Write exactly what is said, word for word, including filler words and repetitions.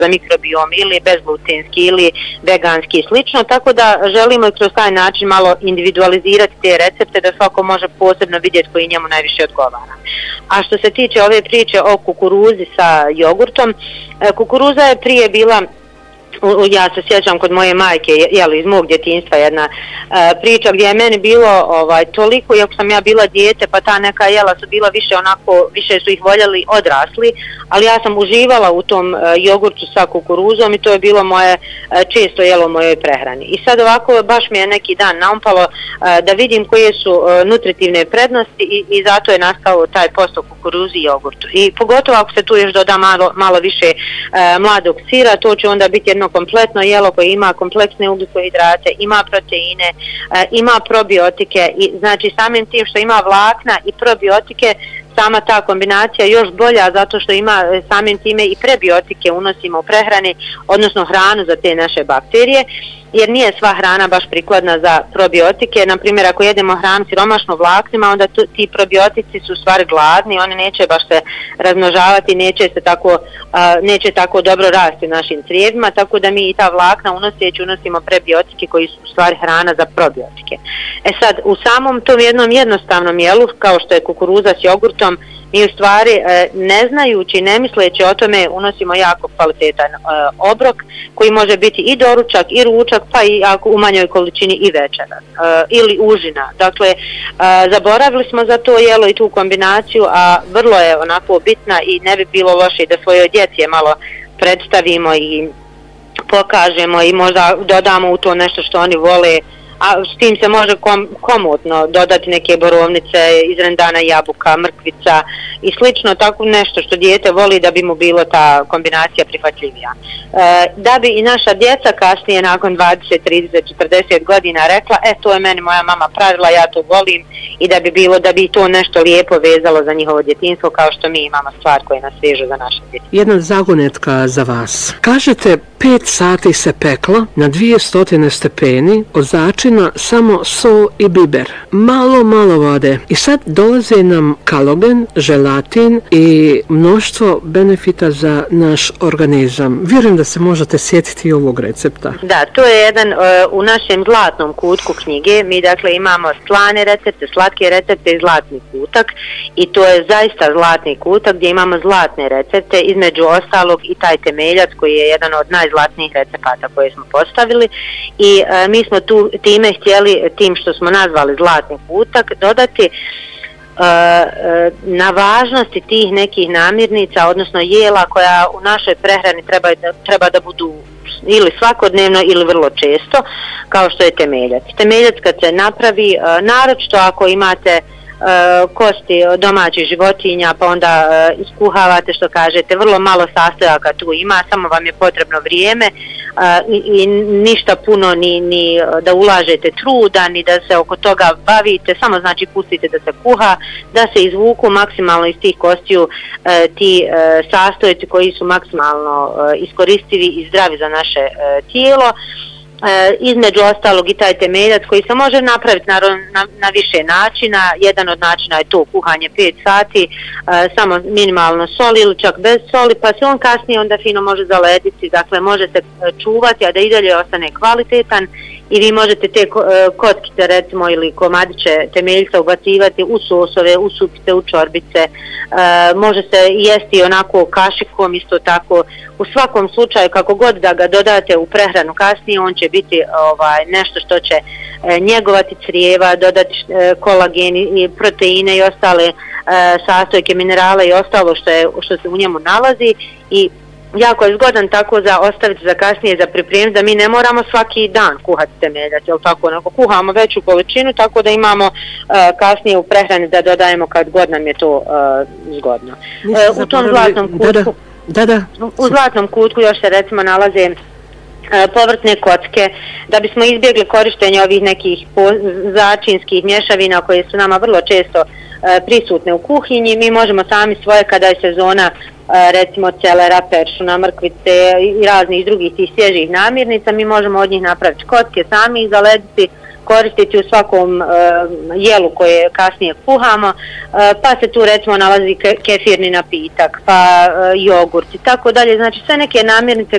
za mikrobiom ili bezglutenski ili veganski i slično, tako da želimo kroz taj način malo individualizirati te recepte da svako može posebno vidjeti koji njemu najviše odgovara. A što se tiče ove priče o kukuruzi sa jogurtom, kukuruza je prije bila, ja se sjećam kod moje majke, jeli, iz mog djetinjstva jedna uh, priča gdje je meni bilo ovaj, toliko, iako sam ja bila dijete, pa ta neka jela su bila više onako, više su ih voljeli odrasli, ali ja sam uživala u tom uh, jogurtu sa kukuruzom i to je bilo moje uh, često jelo u mojoj prehrani. I sad ovako baš mi je neki dan naumpalo uh, da vidim koje su uh, nutritivne prednosti i, i zato je nastao taj post o kukuruzi i jogurtu. I pogotovo ako se tu još doda malo, malo više uh, mladog sira, to će onda biti jedno kompletno jelo koje ima kompleksne ugljikohidrate, ima proteine, e, ima probiotike i znači samim tim što ima vlakna i probiotike, sama ta kombinacija još bolja zato što ima samim time i prebiotike unosimo u prehrani, odnosno hranu za te naše bakterije, jer nije sva hrana baš prikladna za probiotike. Na primjer, ako jedemo hranu siromašnu vlaknima, onda tu, ti probiotici su u stvari gladni, oni neće baš se razmnožavati, neće se tako, uh, neće tako dobro rasti u našim crijevima, tako da mi i ta vlakna unoseći unosimo prebiotike koji su u stvari hrana za probiotike. E sad, u samom tom jednom jednostavnom jelu, kao što je kukuruza s jogurtom, mi u stvari ne znajući, ne misleći o tome unosimo jako kvalitetan obrok koji može biti i doručak i ručak, pa i ako u manjoj količini i večera ili užina. Dakle, zaboravili smo za to jelo i tu kombinaciju, a vrlo je onako bitna i ne bi bilo loše da svojoj djeci je malo predstavimo i pokažemo i možda dodamo u to nešto što oni vole, a s tim se može kom, komotno dodati neke borovnice, izrendana jabuka, mrkvica i slično, tako nešto što dijete voli da bi mu bilo ta kombinacija prihvatljivija. E, da bi i naša djeca kasnije nakon dvadeset, trideset, četrdeset godina rekla, e to je meni moja mama pravila, ja to volim, i da bi bilo, da bi to nešto lijepo vezalo za njihovo djetinjstvo, kao što mi imamo stvar koje nas vežu za naše djetinjstvo. Jedna zagonetka za vas. Kažete, pet sati se pekla na dvjesto stepeni, od začina samo sol i biber, malo, malo vode. I sad dolaze nam kolagen, želatin i mnoštvo benefita za naš organizam. Vjerujem da se možete sjetiti i ovog recepta. Da, to je jedan uh, u našem zlatnom kutku knjige. Mi dakle imamo slane recepte, slatke recepte i zlatni kutak. I to je zaista zlatni kutak gdje imamo zlatne recepte, između ostalog i taj temeljac koji je jedan od najzlatnijih recepata koje smo postavili. I uh, mi smo tu time htjeli, tim što smo nazvali zlatni kutak, dodati uh, na važnosti tih nekih namirnica, odnosno jela koja u našoj prehrani treba da, treba da budu ili svakodnevno ili vrlo često, kao što je temeljac. Temeljac kad se napravi, uh, naročito ako imate Uh, kosti domaćih životinja, pa onda uh, iskuhavate, što kažete, vrlo malo sastojaka tu ima, samo vam je potrebno vrijeme uh, i, i ništa puno ni, ni da ulažete truda, ni da se oko toga bavite, samo znači pustite da se kuha, da se izvuku maksimalno iz tih kostiju uh, ti uh, sastojci koji su maksimalno uh, iskoristivi i zdravi za naše uh, tijelo. E, između ostalog i taj temeljac koji se može napraviti na, na, na više načina. Jedan od načina je to kuhanje pet sati, e, samo minimalno soli ili čak bez soli, pa se on kasnije onda fino može zalediti, dakle može se čuvati, a da i dalje ostane kvalitetan i vi možete te kockice recimo ili komadiće temeljca ubacivati u sosove, u supice, u čorbice, e, može se jesti onako kašikom isto tako. U svakom slučaju kako god da ga dodate u prehranu kasnije, on će biti ovaj, nešto što će e, njegovati crijeva, dodati e, kolagen i proteine i ostale e, sastojke, minerale i ostalo što, je, što se u njemu nalazi i jako je zgodan tako za ostaviti za kasnije za pripremiti, da mi ne moramo svaki dan kuhati temeljac, jel tako, onako kuhamo veću količinu tako da imamo uh, kasnije u prehrani da dodajemo kad god nam je to uh, zgodno. Uh, u tom zlatnom kutku, da, da. u zlatnom kutku još se recimo nalaze povrtne kocke, da bismo izbjegli korištenje ovih nekih začinskih mješavina koje su nama vrlo često prisutne u kuhinji. Mi možemo sami svoje, kada je sezona recimo celera, peršuna, mrkvice i raznih drugih tih svježih namirnica, mi možemo od njih napraviti kocke sami i zalediti, koristiti u svakom uh, jelu koje kasnije kuhamo, uh, pa se tu recimo nalazi ke, kefirni napitak, pa uh, jogurt i tako dalje. Znači sve neke namirnice